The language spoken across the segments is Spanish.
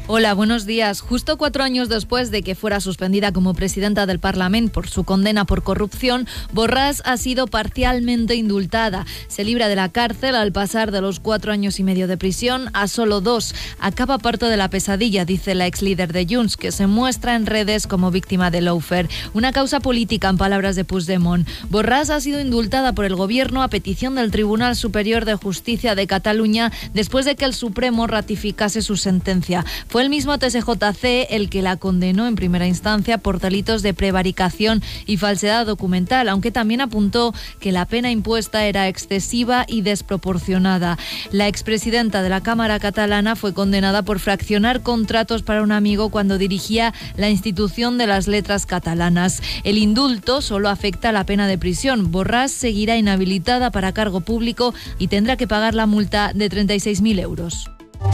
Hola, buenos días. Justo 4 años después de que fuera suspendida como presidenta del Parlamento por su condena por corrupción, Borràs ha sido parcialmente indultada. Se libra de la cárcel al pasar de los 4 años y medio de prisión a solo 2. Acaba parte de la pesadilla, dice la ex líder de Junts, que se muestra en redes como víctima de lawfare. Una causa política, en palabras de Puigdemont. Borràs ha sido indultada por el Gobierno a petición del Tribunal Superior de Justicia de Cataluña después de que el Supremo ratificase su sentencia. Fue el mismo TSJC el que la condenó en primera instancia por delitos de prevaricación y falsedad documental, aunque también apuntó que la pena impuesta era excesiva y desproporcionada. La expresidenta de la Cámara catalana fue condenada por fraccionar contratos para un amigo cuando dirigía la Institución de las Letras Catalanas. El indulto solo afecta a la pena de prisión. Borràs seguirá inhabilitada para cargo público y tendrá que pagar la multa de 36.000 euros.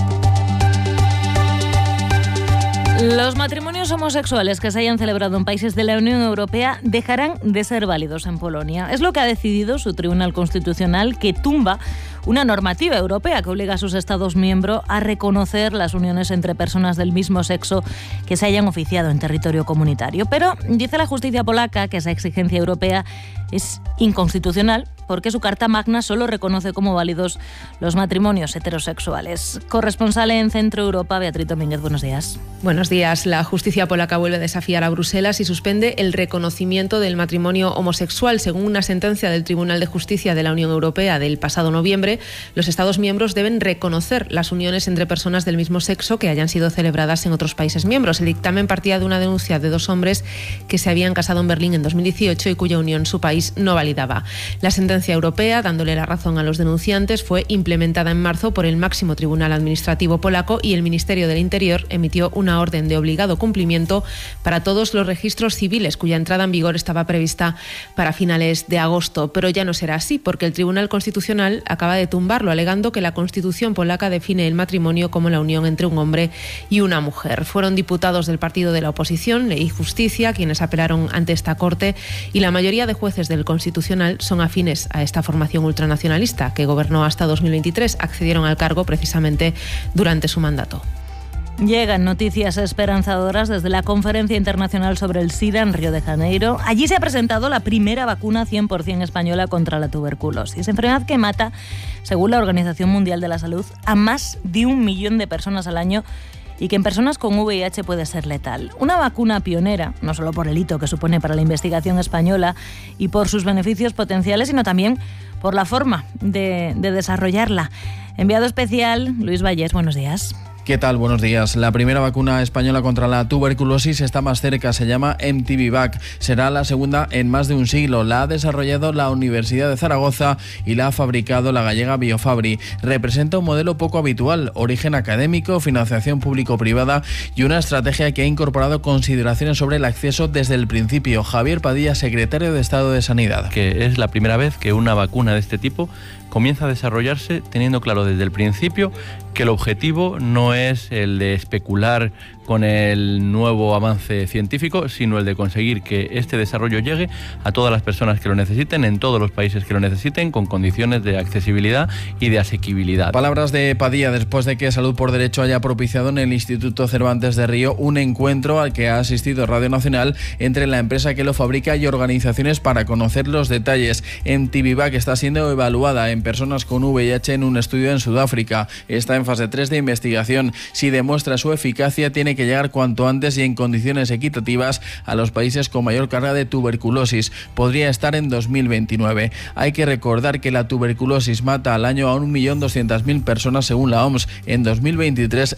Los matrimonios homosexuales que se hayan celebrado en países de la Unión Europea dejarán de ser válidos en Polonia. Es lo que ha decidido su Tribunal Constitucional, que tumba una normativa europea que obliga a sus Estados miembros a reconocer las uniones entre personas del mismo sexo que se hayan oficiado en territorio comunitario. Pero dice la justicia polaca que esa exigencia europea es inconstitucional porque su Carta Magna solo reconoce como válidos los matrimonios heterosexuales. Corresponsal en Centro Europa, Beatriz Domínguez, buenos días. Buenos días. La justicia polaca vuelve a desafiar a Bruselas y suspende el reconocimiento del matrimonio homosexual. Según una sentencia del Tribunal de Justicia de la Unión Europea del pasado noviembre, los Estados miembros deben reconocer las uniones entre personas del mismo sexo que hayan sido celebradas en otros países miembros. El dictamen partía de una denuncia de 2 hombres que se habían casado en Berlín en 2018 y cuya unión su país no validaba. La sentencia europea, dándole la razón a los denunciantes, fue implementada en marzo por el máximo tribunal administrativo polaco y el Ministerio del Interior emitió una orden de obligado cumplimiento para todos los registros civiles cuya entrada en vigor estaba prevista para finales de agosto. Pero ya no será así porque el Tribunal Constitucional acaba de tumbarlo, alegando que la Constitución polaca define el matrimonio como la unión entre un hombre y una mujer. Fueron diputados del partido de la oposición, Ley y Justicia, quienes apelaron ante esta Corte, y la mayoría de jueces del Constitucional son afines a esta formación ultranacionalista que gobernó hasta 2023. Accedieron al cargo precisamente durante su mandato. Llegan noticias esperanzadoras desde la Conferencia Internacional sobre el SIDA en Río de Janeiro. Allí se ha presentado la primera vacuna 100% española contra la tuberculosis, enfermedad que mata, según la Organización Mundial de la Salud, a más de 1 millón de personas al año y que en personas con VIH puede ser letal. Una vacuna pionera, no solo por el hito que supone para la investigación española y por sus beneficios potenciales, sino también por la forma de desarrollarla. Enviado especial, Luis Vallés, buenos días. ¿Qué tal? Buenos días. La primera vacuna española contra la tuberculosis está más cerca, se llama mTBVac. Será la segunda en más de un siglo. La ha desarrollado la Universidad de Zaragoza y la ha fabricado la gallega Biofabri. Representa un modelo poco habitual, origen académico, financiación público-privada y una estrategia que ha incorporado consideraciones sobre el acceso desde el principio. Javier Padilla, secretario de Estado de Sanidad. Que es la primera vez que una vacuna de este tipo comienza a desarrollarse teniendo claro desde el principio que el objetivo no es el de especular con el nuevo avance científico, sino el de conseguir que este desarrollo llegue a todas las personas que lo necesiten, en todos los países que lo necesiten, con condiciones de accesibilidad y de asequibilidad. Palabras de Padilla después de que Salud por Derecho haya propiciado en el Instituto Cervantes de Río un encuentro al que ha asistido Radio Nacional entre la empresa que lo fabrica y organizaciones para conocer los detalles. mTBVac está siendo evaluada en personas con VIH en un estudio en Sudáfrica. Está en fase 3 de investigación. Si demuestra su eficacia, tiene que llegar cuanto antes y en condiciones equitativas a los países con mayor carga de tuberculosis. Podría estar en 2029. Hay que recordar que la tuberculosis mata al año a 1.200.000 personas según la OMS. En 2023,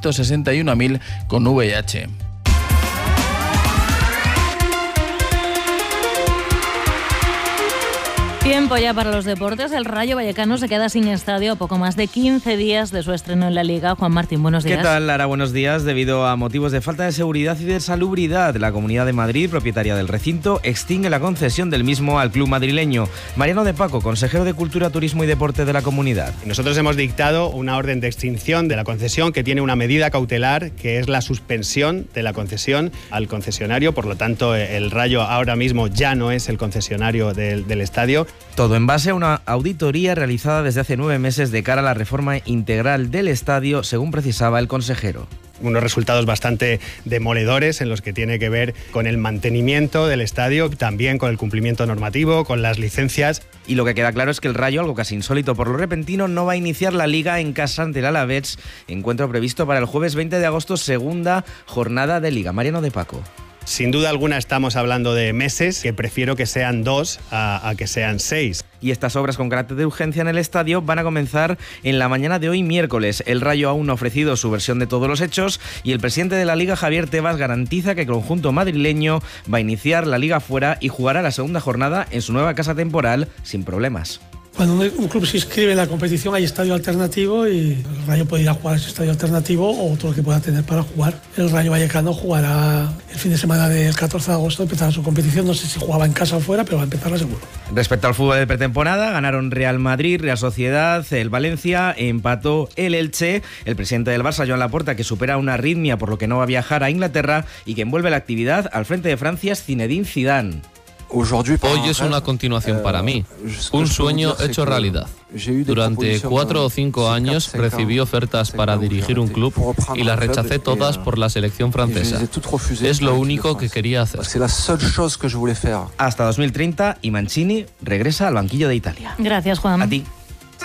161.000 con VIH. Tiempo ya para los deportes. El Rayo Vallecano se queda sin estadio a poco más de 15 días de su estreno en la Liga. Juan Martín, buenos días. ¿Qué tal, Lara? Buenos días. Debido a motivos de falta de seguridad y de salubridad, la Comunidad de Madrid, propietaria del recinto, extingue la concesión del mismo al club madrileño. Mariano de Paco, consejero de Cultura, Turismo y Deporte de la comunidad. Nosotros hemos dictado una orden de extinción de la concesión que tiene una medida cautelar, que es la suspensión de la concesión al concesionario. Por lo tanto, el Rayo ahora mismo ya no es el concesionario del estadio. Todo en base a una auditoría realizada desde hace 9 meses de cara a la reforma integral del estadio, según precisaba el consejero. unos resultados bastante demoledores en los que tiene que ver con el mantenimiento del estadio, también con el cumplimiento normativo, con las licencias. Y lo que queda claro es que el Rayo, algo casi insólito por lo repentino, no va a iniciar la Liga en casa ante el Alavés, encuentro previsto para el jueves 20 de agosto, segunda jornada de Liga. Mariano de Paco. Sin duda alguna estamos hablando de meses, que prefiero que sean 2 a que sean 6. Y estas obras con carácter de urgencia en el estadio van a comenzar en la mañana de hoy, miércoles. El Rayo aún no ha ofrecido su versión de todos los hechos y el presidente de la Liga, Javier Tebas, garantiza que el conjunto madrileño va a iniciar la Liga fuera y jugará la segunda jornada en su nueva casa temporal sin problemas. Cuando un club se inscribe en la competición hay estadio alternativo y el Rayo puede ir a jugar a ese estadio alternativo o otro que pueda tener para jugar. El Rayo Vallecano jugará el fin de semana del 14 de agosto, empezará su competición, no sé si jugaba en casa o fuera, pero va a empezarla seguro. Respecto al fútbol de pretemporada, ganaron Real Madrid, Real Sociedad, el Valencia, empató el Elche, el presidente del Barça, Joan Laporta, que supera una arritmia por lo que no va a viajar a Inglaterra y que envuelve la actividad al frente de Francia es Zinedine Zidane. Hoy es una continuación para mí, un sueño hecho realidad. Durante 4 o 5 años recibí ofertas para dirigir un club y las rechacé todas por la selección francesa. Es lo único que quería hacer. Hasta 2030 y Mancini regresa al banquillo de Italia. Gracias, Juan. A ti.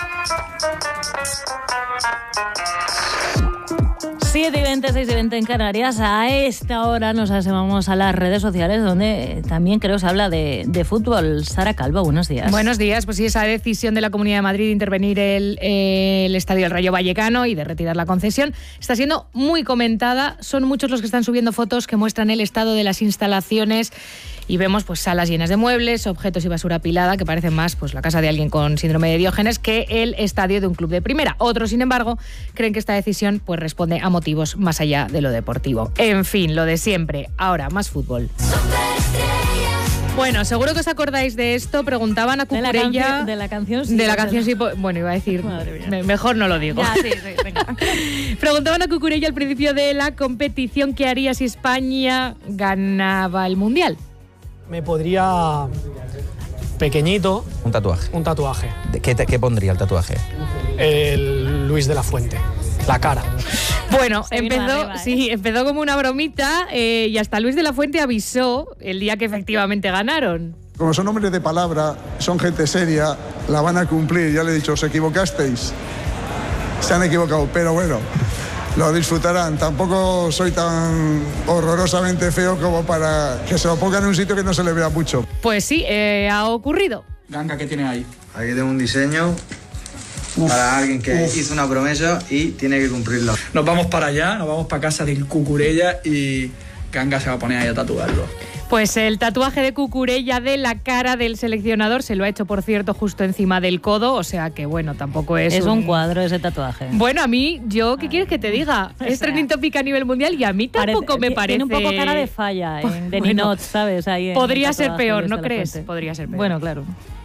7:20, 6:20 en Canarias. A esta hora nos asomamos a las redes sociales donde también creo se habla de fútbol. Sara Calvo, buenos días. Buenos días. Pues sí, esa decisión de la Comunidad de Madrid de intervenir el estadio del Rayo Vallecano y de retirar la concesión está siendo muy comentada. Son muchos los que están subiendo fotos que muestran el estado de las instalaciones y vemos pues salas llenas de muebles, objetos y basura apilada que parecen más pues la casa de alguien con síndrome de Diógenes que el estadio de un club de primera. Otros, sin embargo, creen que esta decisión pues responde a motivos más allá de lo deportivo. En fin, lo de siempre. Ahora, más fútbol. Bueno, seguro que os acordáis de esto. Preguntaban a Cucurella... De la canción sí. De la canción sí. Bueno, iba a decir... Mejor no lo digo. Ya, sí, venga. Preguntaban a Cucurella al principio de la competición qué haría si España ganaba el Mundial. Me podría... pequeñito... Un tatuaje. ¿Qué pondría el tatuaje? El Luis de la Fuente. La cara. Bueno, arriba, empezó como una bromita y hasta Luis de la Fuente avisó el día que efectivamente ganaron. Como son hombres de palabra, son gente seria, la van a cumplir. Ya le he dicho, os equivocasteis. Se han equivocado, pero bueno, lo disfrutarán. Tampoco soy tan horrorosamente feo como para que se lo pongan en un sitio que no se le vea mucho. Pues sí, ha ocurrido. Ganga, ¿qué tiene ahí? Aquí tengo un diseño para alguien que hizo una promesa y tiene que cumplirla. Nos vamos para allá, nos vamos para casa del Cucurella y Ganga se va a poner ahí a tatuarlo. Pues el tatuaje de Cucurella de la cara del seleccionador se lo ha hecho, por cierto, justo encima del codo, o sea que, bueno, tampoco es un cuadro ese tatuaje. Bueno, a mí, ¿qué quieres que te diga? Es trending topic a nivel mundial y a mí tampoco me parece... Tiene un poco cara de falla, de Ninot, ¿sabes? Ahí podría ser peor, ¿no crees? Podría ser peor. Bueno, claro.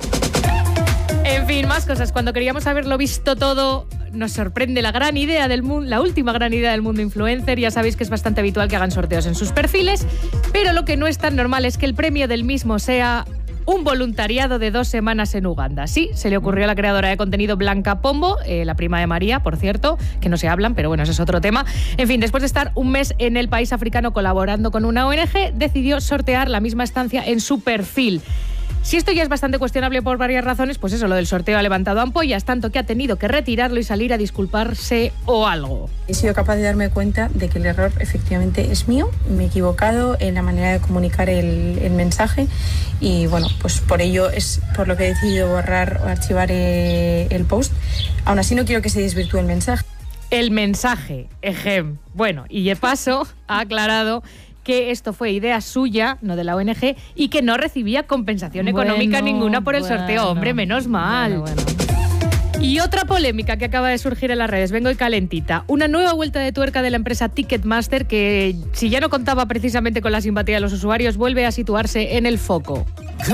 En fin, más cosas. Cuando queríamos haberlo visto todo, nos sorprende la gran idea del mundo, la última gran idea del mundo influencer. Ya sabéis que es bastante habitual que hagan sorteos en sus perfiles, pero lo que no es tan normal es que el premio del mismo sea un voluntariado de 2 semanas en Uganda. Sí, se le ocurrió a la creadora de contenido Blanca Pombo, la prima de María, por cierto, que no se hablan, pero bueno, ese es otro tema. En fin, después de estar un mes en el país africano colaborando con una ONG, decidió sortear la misma estancia en su perfil. Si esto ya es bastante cuestionable por varias razones, pues eso, lo del sorteo ha levantado ampollas, tanto que ha tenido que retirarlo y salir a disculparse o algo. He sido capaz de darme cuenta de que el error efectivamente es mío, me he equivocado en la manera de comunicar el mensaje y bueno, pues por ello es por lo que he decidido borrar o archivar el post. Aún así no quiero que se desvirtúe el mensaje. El mensaje, ejem. Bueno, y de paso ha aclarado que esto fue idea suya, no de la ONG, y que no recibía compensación económica ninguna por el sorteo. Hombre, menos mal. Bueno. Y otra polémica que acaba de surgir en las redes, vengo y calentita. Una nueva vuelta de tuerca de la empresa Ticketmaster que, si ya no contaba precisamente con la simpatía de los usuarios, vuelve a situarse en el foco.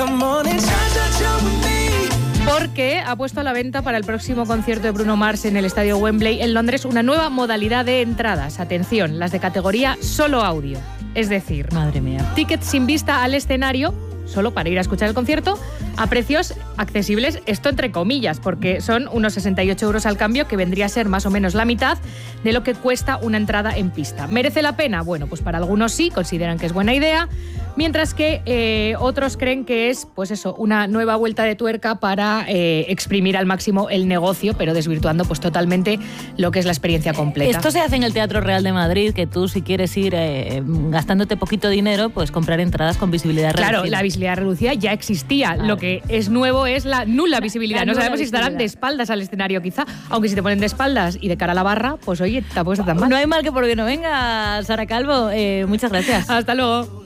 Porque ha puesto a la venta para el próximo concierto de Bruno Mars en el estadio Wembley en Londres una nueva modalidad de entradas. Atención, las de categoría solo audio. Es decir, madre mía, tickets sin vista al escenario, solo para ir a escuchar el concierto, a precios accesibles, esto entre comillas, porque son unos 68 euros al cambio, que vendría a ser más o menos la mitad de lo que cuesta una entrada en pista. ¿Merece la pena? Bueno, pues para algunos sí, consideran que es buena idea, mientras que otros creen que es, pues eso, una nueva vuelta de tuerca para exprimir al máximo el negocio, pero desvirtuando pues totalmente lo que es la experiencia completa. Esto se hace en el Teatro Real de Madrid, que tú, si quieres ir gastándote poquito dinero, pues comprar entradas con visibilidad reducida. Claro, la visibilidad reducida ya existía. Lo que es nuevo es la nula visibilidad. No sabemos si estarán de espaldas al escenario, quizá, aunque si te ponen de espaldas y de cara a la barra, pues oye, tampoco está tan mal. No hay mal que por bien no venga, Sara Calvo. Muchas gracias. Hasta luego.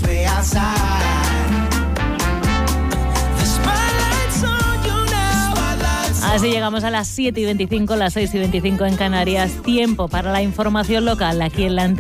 Así llegamos a las 7:25, las 6:25 en Canarias. Tiempo para la información local aquí en la Antena.